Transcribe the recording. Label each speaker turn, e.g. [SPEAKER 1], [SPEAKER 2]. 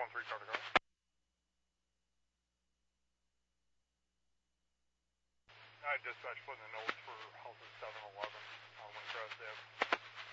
[SPEAKER 1] 313, cover the car. I dispatch putting the notes for house at 711 on Windcrest Ave.